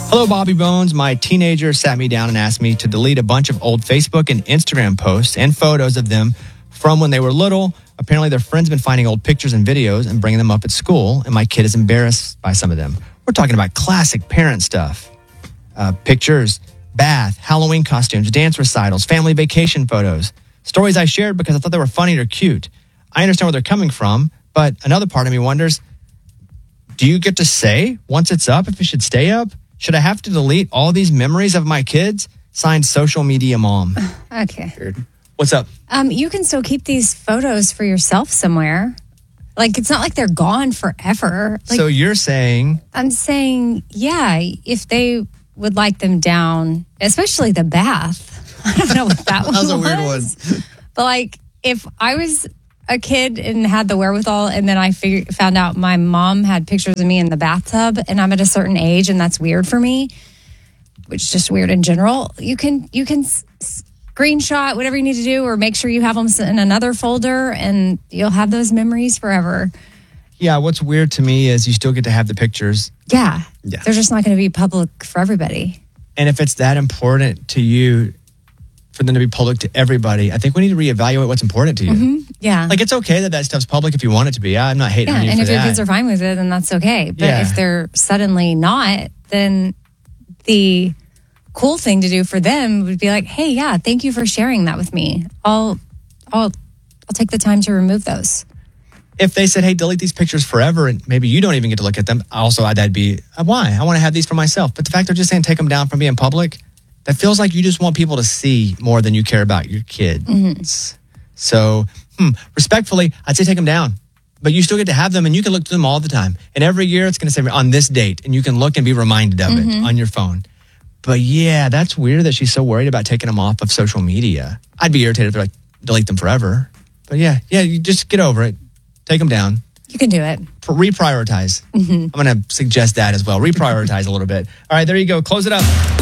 Hello, Bobby Bones. My teenager sat me down and asked me to delete a bunch of old Facebook and Instagram posts and photos of them from when they were little. Apparently, their friends have been finding old pictures and videos and bringing them up at school, and my kid is embarrassed by some of them. We're talking about classic parent stuff. Pictures, bath, Halloween costumes, dance recitals, family vacation photos. Stories I shared because I thought they were funny or cute. I understand where they're coming from, but another part of me wonders, do you get to say once it's up if it should stay up? Should I have to delete all these memories of my kids? Signed, Social Media Mom. Okay. What's up? You can still keep these photos for yourself somewhere. Like, it's not like they're gone forever. Like, So you're saying... I'm saying, yeah, if they would like them down, especially the bath. I don't know what that one was. That was a weird one. But, like, if I was a kid and had the wherewithal, and then I found out my mom had pictures of me in the bathtub, and I'm at a certain age, and that's weird for me, which is just weird in general. You can screenshot whatever you need to do, or make sure you have them in another folder, and you'll have those memories forever. Yeah, what's weird to me is you still get to have the pictures. Yeah. They're just not going to be public for everybody. And if it's that important to you for them to be public to everybody, I think we need to reevaluate what's important to you. Mm-hmm. Yeah. Like, it's okay that stuff's public if you want it to be. I'm not hating on you and for if your that. kids are fine with it, then that's okay. But Yeah. if they're suddenly not, then the cool thing to do for them would be like, hey, yeah, thank you for sharing that with me. I'll take the time to remove those. If they said, hey, delete these pictures forever, and maybe you don't even get to look at them, also, that'd be, why? I want to have these for myself. But the fact they're just saying take them down from being public, that feels like you just want people to see more than you care about your kids. Mm-hmm. So, respectfully, I'd say take them down. But you still get to have them, and you can look to them all the time. And every year, it's going to say on this date, and you can look and be reminded of it on your phone. But yeah, that's weird that she's so worried about taking them off of social media. I'd be irritated if they're like, delete them forever. But yeah, you just get over it. Take them down. You can do it. Reprioritize. I'm going to suggest that as well. Reprioritize a little bit. All right, there you go. Close it up.